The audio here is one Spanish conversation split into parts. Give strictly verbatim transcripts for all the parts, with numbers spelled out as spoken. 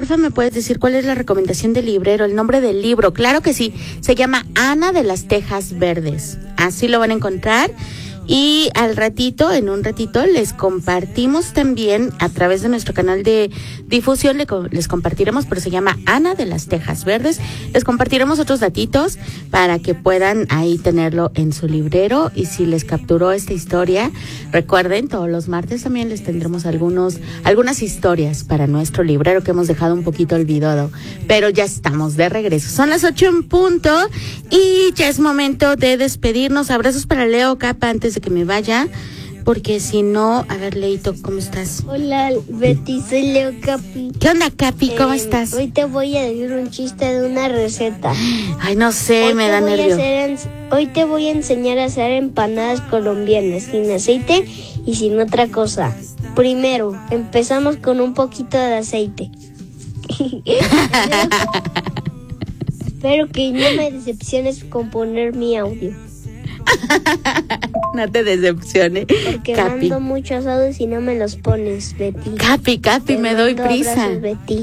porfa, me puedes decir cuál es la recomendación del librero, el nombre del libro? Claro que sí, se llama Ana de las Tejas Verdes. Así lo van a encontrar. Y al ratito, en un ratito, les compartimos también a través de nuestro canal de difusión, les compartiremos, pero se llama Ana de las Tejas Verdes. Les compartiremos otros datitos para que puedan ahí tenerlo en su librero. Y si les capturó esta historia, recuerden, todos los martes también les tendremos algunos, algunas historias para nuestro librero que hemos dejado un poquito olvidado. Pero ya estamos de regreso. Son las ocho en punto y ya es momento de despedirnos. Abrazos para Leo Capa antes de que me vaya, porque si no, a ver, Leito, ¿cómo estás? Hola, Betty, soy Leo Capi. ¿Qué onda, Capi? ¿Cómo eh, estás? Hoy te voy a decir un chiste de una receta. Ay, no sé, hoy me da nervio. En, hoy te voy a enseñar a hacer empanadas colombianas, sin aceite y sin otra cosa. Primero, empezamos con un poquito de aceite. Espero que no me decepciones con poner mi audio. No te decepciones. Porque Capi. mando muchos audios y no me los pones, Betty. Capi, Capi, te me doy prisa. Abrazos, Betty.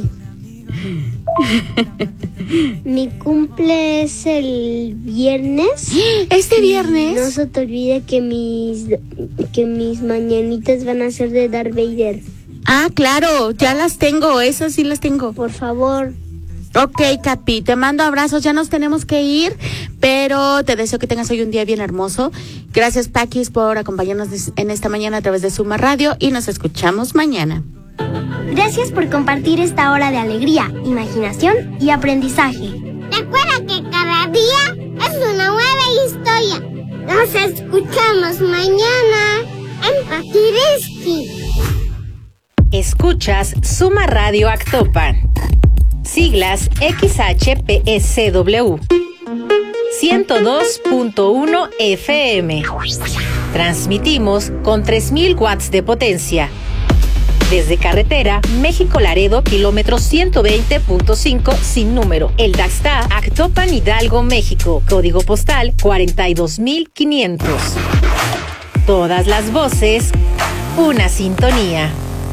Mi cumple es el viernes. ¿Este viernes? No se te olvide que mis que mis mañanitas van a ser de Darth Vader. Ah, claro, ya las tengo, esas sí las tengo. Por favor. Ok, Capi, te mando abrazos, ya nos tenemos que ir, pero te deseo que tengas hoy un día bien hermoso. Gracias, Paquis, por acompañarnos en esta mañana a través de Suma Radio y nos escuchamos mañana. Gracias por compartir esta hora de alegría, imaginación y aprendizaje. Recuerda que cada día es una nueva historia. Nos escuchamos mañana en Pakiriski. Escuchas Suma Radio Actopan. Siglas X H P S W ciento dos punto uno F M. Transmitimos con tres mil watts de potencia. Desde carretera México-Laredo, kilómetro ciento veinte punto cinco sin número. El Daxta, Actopan, Hidalgo, México. Código postal cuarenta y dos mil quinientos. Todas las voces, una sintonía.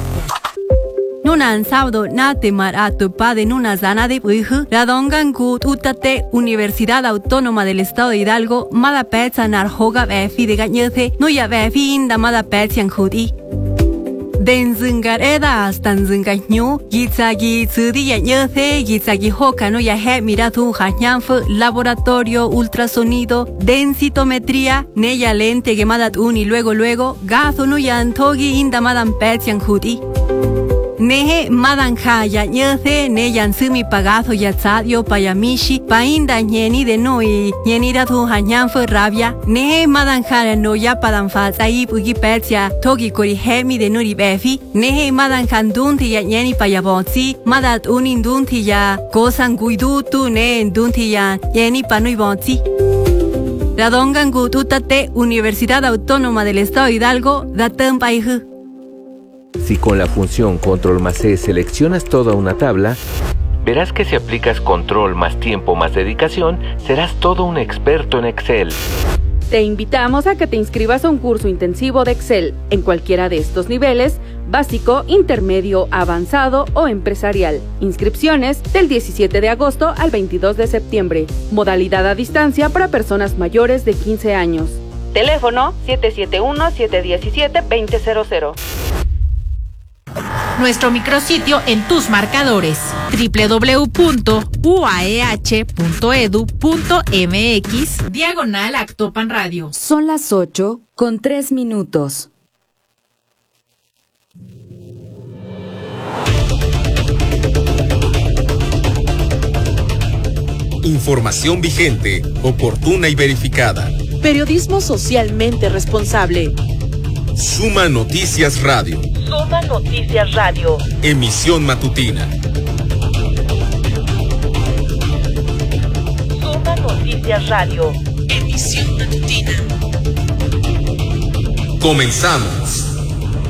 Nunan sábado na temar a topa de nuna zana de uju, radongan gut utate Universidad Autónoma del Estado de Hidalgo, mada petsa narhoga befi de gañece, no ya befi inda mada petsian judi. Den zungar eda astan zungañu, gitzagi tsudi ya ñece, gitzagi hoka no ya he miratu jañanfu, laboratorio, ultrasonido, densitometría, neya lente gemadat un y luego luego, gazo no ya antogi inda madan petsian judi. Nehe madanja ya ñece ne yansumi pagazo ya tsadio payamishi painda ñeni de noi ñeni da tu hañanfu rabia nehe madanja no ya padanfa tsai pugi petsia togi kori hemi de nuri befi nehe madanja dunti ya ñeni payabonsi madat unin dunti ya kosan guidutu ne dunti ya ñeni panui bonsi. Radongan gututate Universidad Autónoma del Estado de Hidalgo datam paihu. Si con la función control más C seleccionas toda una tabla, verás que si aplicas control más tiempo más dedicación, serás todo un experto en Excel. Te invitamos a que te inscribas a un curso intensivo de Excel en cualquiera de estos niveles, básico, intermedio, avanzado o empresarial. Inscripciones del diecisiete de agosto al veintidós de septiembre. Modalidad a distancia para personas mayores de quince años. Teléfono siete siete uno, siete uno siete, dos cero cero. Nuestro micrositio en tus marcadores doble u doble u doble u punto u a e h punto e d u punto m x diagonal Actopan Radio. Son las ocho con tres minutos. Información vigente, oportuna y verificada. Periodismo socialmente responsable. Suma Noticias Radio. Suma Noticias Radio. Emisión matutina. Suma Noticias Radio. Emisión matutina. Comenzamos.